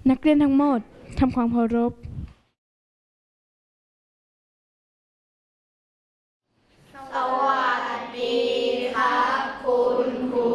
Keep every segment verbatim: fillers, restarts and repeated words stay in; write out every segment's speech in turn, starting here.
นักเรียนทั้งหมดทำความเคารพสวัสดีครับคุณครู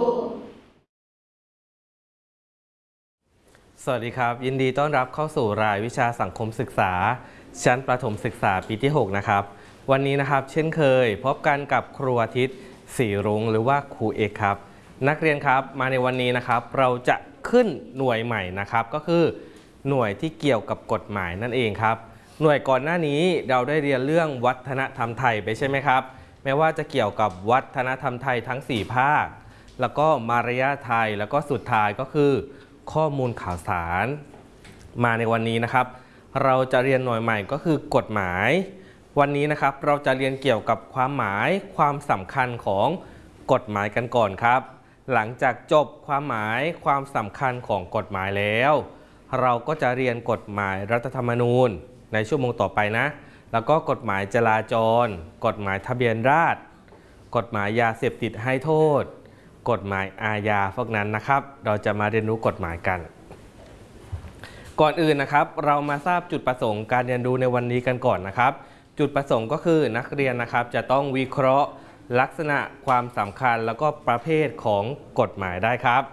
สวัสดีครับยินดีต้อนรับเข้าสู่รายวิชาสังคมศึกษาชั้นประถมศึกษาปีที่หกนะครับวันนี้นะครับเช่นเคยพบกันกับครูอาทิตย์ศรีรุ้งหรือว่าครูเอกครับนักเรียนครับมาในวันนี้นะครับเราจะขึ้นหน่วยใหม่นะครับก็คือหน่วยที่เกี่ยวกับกฎหมายนั่นเองครับหน่วยก่อนหน้านี้เราได้เรียนเรื่องวัฒนธรรมไทยไปใช่ไหมครับแม้ว่าจะเกี่ยวกับวัฒนธรรมไทยทั้งสี่ภาคแล้วก็มารยาทไทยแล้วก็สุดท้ายก็คือข้อมูลข่าวสารมาในวันนี้นะครับเราจะเรียนหน่วยใหม่ก็คือกฎหมายวันนี้นะครับเราจะเรียนเกี่ยวกับความหมายความสำคัญของกฎหมายกันก่อนครับหลังจากจบความหมายความสำคัญของกฎหมายแล้วเราก็จะเรียนกฎหมายรัฐธรรมนูญในชั่วโมงต่อไปนะแล้วก็กฎหมายจราจรกฎหมายทะเบียนราษฎร์กฎหมายยาเสพติดให้โทษกฎหมายอาญาพวกนั้นนะครับเราจะมาเรียนรู้กฎหมายกันก่อนอื่นนะครับเรามาทราบจุดประสงค์การเรียนรู้ในวันนี้กันก่อนนะครับจุดประสงค์ก็คือนักเรียนนะครับจะต้องวิเคราะห์ลักษณะความสำคัญแล้วก็ประเภทของกฎหมายได้ครับ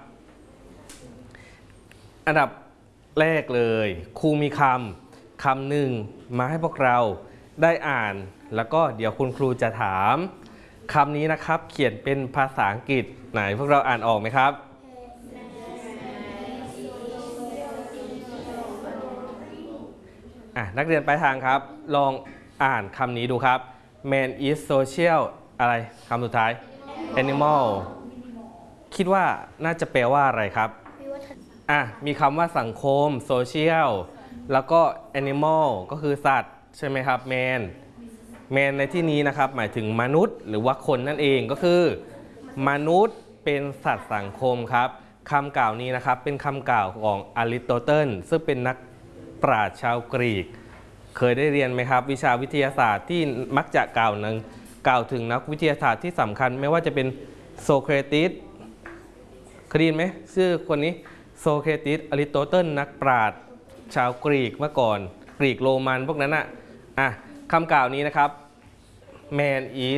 อันดับแรกเลยครูมีคำคำหนึ่งมาให้พวกเราได้อ่านแล้วก็เดี๋ยวคุณครูจะถามคำนี้นะครับเขียนเป็นภาษาอังกฤษไหนพวกเราอ่านออกไหมครับอ่ะนักเรียนปลายทางครับลองอ่านคำนี้ดูครับ Man is social อะไรคำสุดท้าย Animal คิดว่าน่าจะแปลว่าอะไรครับอ่ะมีคำว่าสังคม social แล้วก็ Animal ก็คือสัตว์ใช่ไหมครับ Man Man ในที่นี้นะครับหมายถึงมนุษย์หรือว่าคนนั่นเองก็คือมนุษย์เป็นสัตว์สังคมครับคำกล่าวนี้นะครับเป็นคำกล่าวของอริสโตเติลซึ่งเป็นนักปราชญ์ชาวกรีกเคยได้เรียนไหมครับวิชาวิทยาศาสตร์ที่มักจะกล่าวนึงกล่าวถึงนักวิทยาศาสตร์ที่สำคัญไม่ว่าจะเป็นโซเครติสเคยได้ยินไหมชื่อคนนี้โซเครติสอริสโตเติลนักปราชญ์ชาวกรีกเมื่อก่อนกรีกโรมันพวกนั้นอ่ะอ่ะคำกล่าวนี้นะครับ Man is